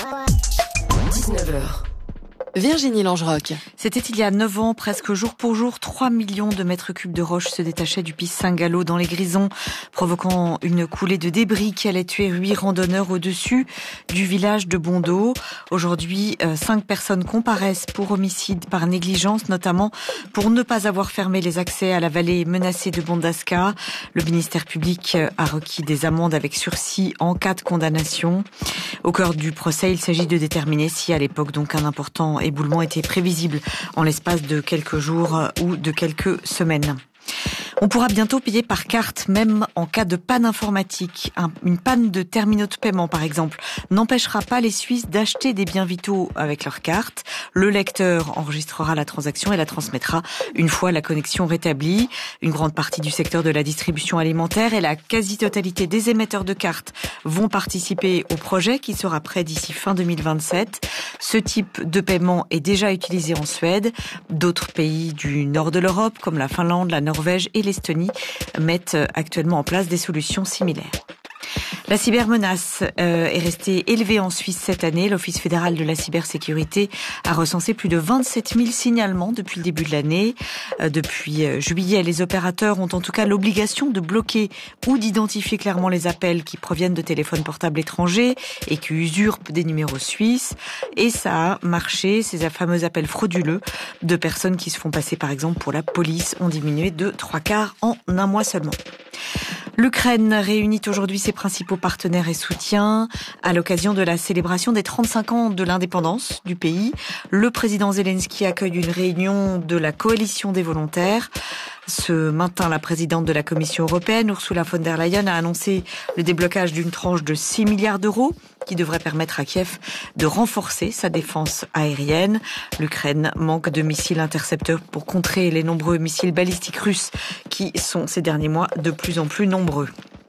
19h. Virginie Langeroc. C'était il y a 9 ans, presque jour pour jour, 3 millions de mètres cubes de roches se détachaient du pic Saint-Gallo dans les Grisons, provoquant une coulée de débris qui allait tuer 8 randonneurs au-dessus du village de Bondeau. Aujourd'hui, 5 personnes comparaissent pour homicide par négligence, notamment pour ne pas avoir fermé les accès à la vallée menacée de Bondasca. Le ministère public a requis des amendes avec sursis en cas de condamnation. Au cœur du procès, il s'agit de déterminer si à l'époque donc un important éboulement était prévisible en l'espace de quelques jours ou de quelques semaines. On pourra bientôt payer par carte, même en cas de panne informatique. Une panne de terminaux de paiement, par exemple, n'empêchera pas les Suisses d'acheter des biens vitaux avec leur carte. Le lecteur enregistrera la transaction et la transmettra une fois la connexion rétablie. Une grande partie du secteur de la distribution alimentaire et la quasi-totalité des émetteurs de cartes vont participer au projet qui sera prêt d'ici fin 2027. Ce type de paiement est déjà utilisé en Suède. D'autres pays du nord de l'Europe, comme la Finlande, la Norvège et l'Estonie, mettent actuellement en place des solutions similaires. La cybermenace est restée élevée en Suisse cette année. L'Office fédéral de la cybersécurité a recensé plus de 27 000 signalements depuis le début de l'année. Depuis juillet, les opérateurs ont en tout cas l'obligation de bloquer ou d'identifier clairement les appels qui proviennent de téléphones portables étrangers et qui usurpent des numéros suisses. Et ça a marché. Ces fameux appels frauduleux de personnes qui se font passer par exemple pour la police ont diminué de 3/4 en un mois seulement. L'Ukraine réunit aujourd'hui ses principaux partenaires et soutiens à l'occasion de la célébration des 35 ans de l'indépendance du pays. Le président Zelensky accueille une réunion de la coalition des volontaires. Ce matin, la présidente de la Commission européenne, Ursula von der Leyen, a annoncé le déblocage d'une tranche de 6 milliards d'euros qui devrait permettre à Kiev de renforcer sa défense aérienne. L'Ukraine manque de missiles intercepteurs pour contrer les nombreux missiles balistiques russes qui sont ces derniers mois de plus en plus nombreux.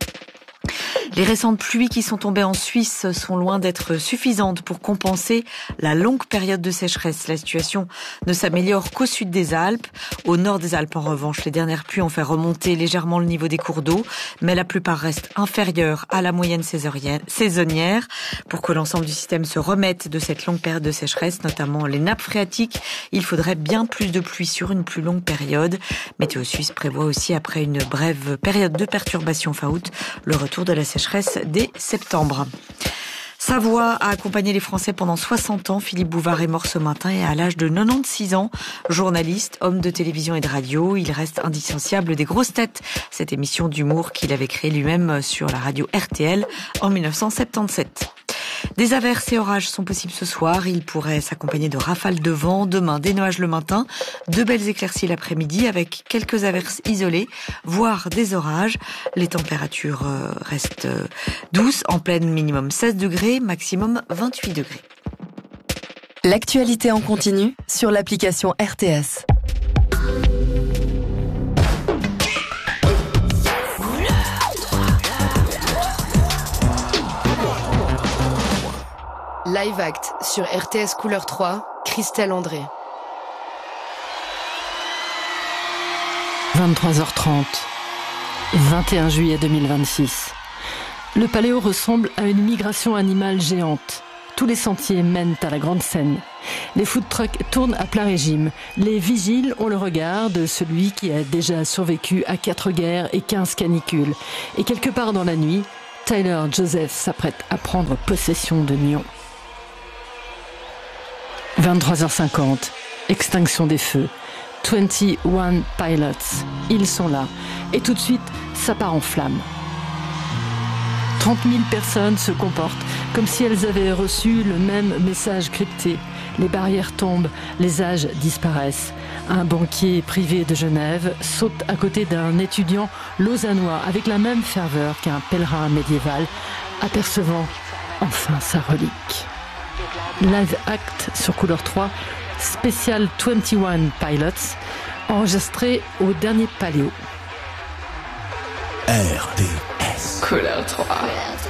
Les récentes pluies qui sont tombées en Suisse sont loin d'être suffisantes pour compenser la longue période de sécheresse. La situation ne s'améliore qu'au sud des Alpes. Au nord des Alpes, en revanche, les dernières pluies ont fait remonter légèrement le niveau des cours d'eau, mais la plupart restent inférieures à la moyenne saisonnière. Pour que l'ensemble du système se remette de cette longue période de sécheresse, notamment les nappes phréatiques, il faudrait bien plus de pluie sur une plus longue période. Météo Suisse prévoit aussi, après une brève période de perturbation fin août, le retour de la sécheresse dès septembre. Savoie a accompagné les Français pendant 60 ans. Philippe Bouvard est mort ce matin et à l'âge de 96 ans. Journaliste, homme de télévision et de radio, il reste indissociable des Grosses Têtes, cette émission d'humour qu'il avait créée lui-même sur la radio RTL en 1977. Des averses et orages sont possibles ce soir. Ils pourraient s'accompagner de rafales de vent. Demain, des nuages le matin, de belles éclaircies l'après-midi avec quelques averses isolées, voire des orages. Les températures restent douces, en pleine minimum 16 degrés, maximum 28 degrés. L'actualité en continu sur l'application RTS. Live Act sur RTS Couleur 3, Christelle André. 23h30, 21 juillet 2026. Le Paléo ressemble à une migration animale géante. Tous les sentiers mènent à la grande scène. Les food trucks tournent à plein régime. Les vigiles ont le regard de celui qui a déjà survécu à 4 guerres et 15 canicules. Et quelque part dans la nuit, Tyler Joseph s'apprête à prendre possession de Nyon. 23h50, extinction des feux. 21 Pilots, ils sont là. Et tout de suite, ça part en flammes. 30 000 personnes se comportent comme si elles avaient reçu le même message crypté. Les barrières tombent, les âges disparaissent. Un banquier privé de Genève saute à côté d'un étudiant lausannois avec la même ferveur qu'un pèlerin médiéval, apercevant enfin sa relique. Live Act sur Couleur 3, spécial 21 Pilots, enregistré au dernier Paléo. RTS. Couleur 3.